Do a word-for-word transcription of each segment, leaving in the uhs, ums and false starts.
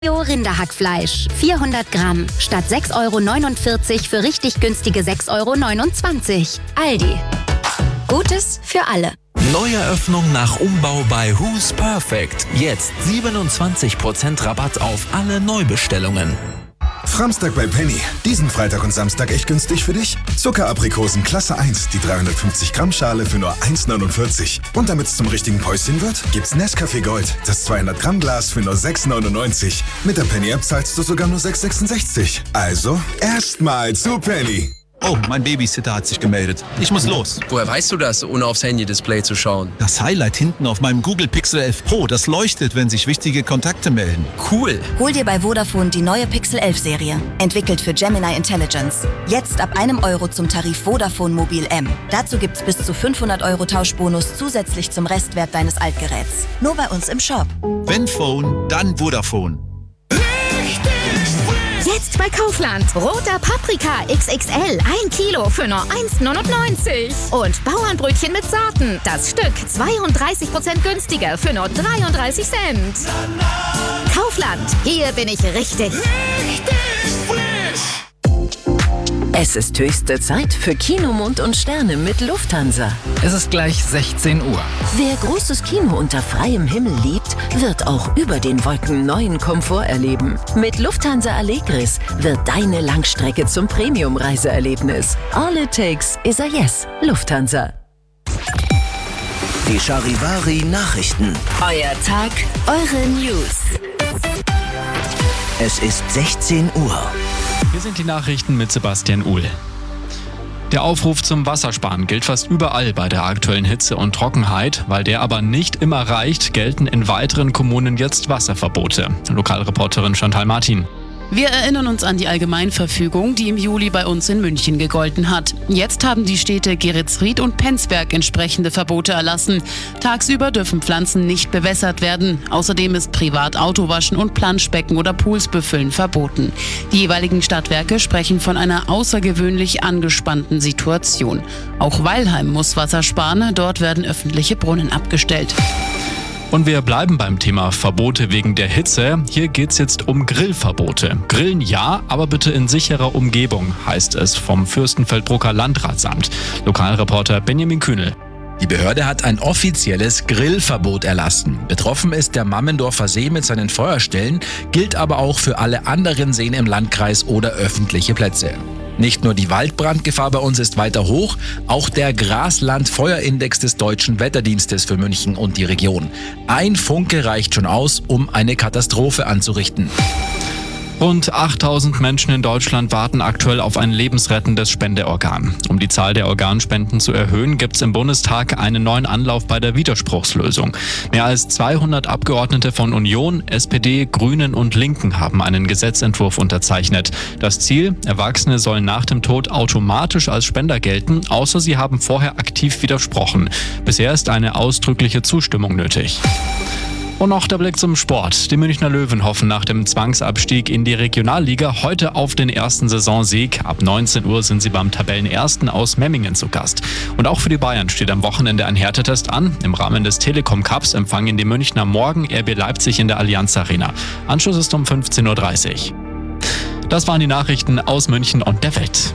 Rinderhackfleisch, vierhundert Gramm, statt sechs Euro neunundvierzig für richtig günstige sechs Euro neunundzwanzig. Aldi. Gutes für alle. Neueröffnung nach Umbau bei Who's Perfect. Jetzt siebenundzwanzig Prozent Rabatt auf alle Neubestellungen. Framstag bei Penny. Diesen Freitag und Samstag echt günstig für dich? Zuckeraprikosen Klasse eins, die dreihundertfünfzig Gramm Schale für nur eins neunundvierzig. Und damit es zum richtigen Päuschen wird, gibt's Nescafé Gold, das zweihundert Gramm Glas für nur sechs neunundneunzig. Mit der Penny-App zahlst du sogar nur sechs sechsundsechzig. Also, erstmal zu Penny. Oh, mein Babysitter hat sich gemeldet. Ich muss los. Woher weißt du das, ohne aufs Handy-Display zu schauen? Das Highlight hinten auf meinem Google Pixel elf Pro, das leuchtet, wenn sich wichtige Kontakte melden. Cool. Hol dir bei Vodafone die neue Pixel elf Serie. Entwickelt für Gemini Intelligence. Jetzt ab einem Euro zum Tarif Vodafone Mobil M. Dazu gibt's bis zu fünfhundert Euro Tauschbonus zusätzlich zum Restwert deines Altgeräts. Nur bei uns im Shop. Wenn Phone, dann Vodafone. Jetzt bei Kaufland. Roter Paprika X X L. ein Kilo für nur eins neunundneunzig. Und Bauernbrötchen mit Sorten. Das Stück zweiunddreißig Prozent günstiger für nur dreiunddreißig Cent. Kaufland. Hier bin ich richtig. Richtig frisch. Es ist höchste Zeit für Kino, Mond und Sterne mit Lufthansa. Es ist gleich sechzehn Uhr. Wer großes Kino unter freiem Himmel liebt, wird auch über den Wolken neuen Komfort erleben. Mit Lufthansa Allegris wird deine Langstrecke zum Premium-Reiseerlebnis. All it takes is a yes. Lufthansa. Die Charivari-Nachrichten. Euer Tag, eure News. Es ist sechzehn Uhr. Hier sind die Nachrichten mit Sebastian Uhl. Der Aufruf zum Wassersparen gilt fast überall bei der aktuellen Hitze und Trockenheit. Weil der aber nicht immer reicht, gelten in weiteren Kommunen jetzt Wasserverbote. Lokalreporterin Chantal Martin. Wir erinnern uns an die Allgemeinverfügung, die im Juli bei uns in München gegolten hat. Jetzt haben die Städte Geretsried und Penzberg entsprechende Verbote erlassen. Tagsüber dürfen Pflanzen nicht bewässert werden. Außerdem ist privat Autowaschen und Planschbecken oder Pools befüllen verboten. Die jeweiligen Stadtwerke sprechen von einer außergewöhnlich angespannten Situation. Auch Weilheim muss Wasser sparen, dort werden öffentliche Brunnen abgestellt. Und wir bleiben beim Thema Verbote wegen der Hitze. Hier geht's jetzt um Grillverbote. Grillen ja, aber bitte in sicherer Umgebung, heißt es vom Fürstenfeldbrucker Landratsamt. Lokalreporter Benjamin Kühnel. Die Behörde hat ein offizielles Grillverbot erlassen. Betroffen ist der Mammendorfer See mit seinen Feuerstellen, gilt aber auch für alle anderen Seen im Landkreis oder öffentliche Plätze. Nicht nur die Waldbrandgefahr bei uns ist weiter hoch, auch der Grasland-Feuerindex des Deutschen Wetterdienstes für München und die Region. Ein Funke reicht schon aus, um eine Katastrophe anzurichten. Rund achttausend Menschen in Deutschland warten aktuell auf ein lebensrettendes Spendeorgan. Um die Zahl der Organspenden zu erhöhen, gibt es im Bundestag einen neuen Anlauf bei der Widerspruchslösung. Mehr als zweihundert Abgeordnete von Union, S P D, Grünen und Linken haben einen Gesetzentwurf unterzeichnet. Das Ziel: Erwachsene sollen nach dem Tod automatisch als Spender gelten, außer sie haben vorher aktiv widersprochen. Bisher ist eine ausdrückliche Zustimmung nötig. Und noch der Blick zum Sport. Die Münchner Löwen hoffen nach dem Zwangsabstieg in die Regionalliga heute auf den ersten Saisonsieg. Ab neunzehn Uhr sind sie beim Tabellenersten aus Memmingen zu Gast. Und auch für die Bayern steht am Wochenende ein Härtetest an. Im Rahmen des Telekom Cups empfangen die Münchner morgen R B Leipzig in der Allianz Arena. Anschluss ist um fünfzehn Uhr dreißig. Das waren die Nachrichten aus München und der Welt.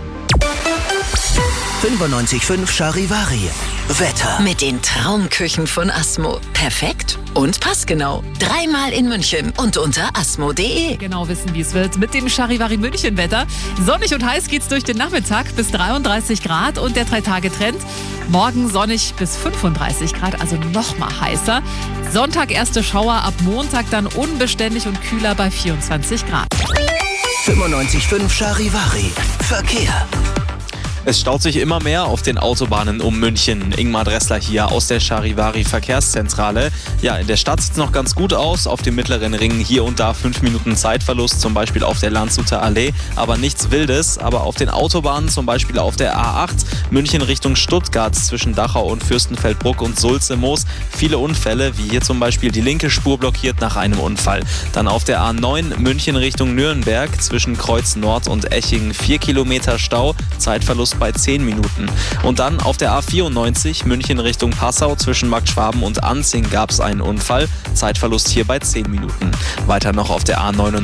fünfundneunzig Komma fünf Charivari. Wetter. Mit den Traumküchen von Asmo. Perfekt und passgenau. Dreimal in München und unter asmo punkt de. Genau wissen, wie es wird mit dem Charivari München Wetter. Sonnig und heiß geht's durch den Nachmittag bis dreiunddreißig Grad und der Drei-Tage-Trend. Morgen sonnig bis fünfunddreißig Grad, also noch mal heißer. Sonntag erste Schauer, ab Montag dann unbeständig und kühler bei vierundzwanzig Grad. fünfundneunzig Komma fünf Charivari. Verkehr. Es staut sich immer mehr auf den Autobahnen um München. Ingmar Dressler hier aus der Charivari Verkehrszentrale. Ja, in der Stadt sieht es noch ganz gut aus. Auf dem mittleren Ring hier und da fünf Minuten Zeitverlust, zum Beispiel auf der Landshuter Allee. Aber nichts Wildes. Aber auf den Autobahnen, zum Beispiel auf der A acht, München Richtung Stuttgart zwischen Dachau und Fürstenfeldbruck und Sulze-Moos. Viele Unfälle, wie hier zum Beispiel die linke Spur blockiert nach einem Unfall. Dann auf der A neun München Richtung Nürnberg zwischen Kreuz Nord und Eching vier Kilometer Stau. Zeitverlust jetzt bei zehn Minuten. Und dann auf der A vierundneunzig München Richtung Passau zwischen Marktschwaben und Anzing gab es einen Unfall. Zeitverlust hier bei zehn Minuten. Weiter noch auf der A neunundneunzig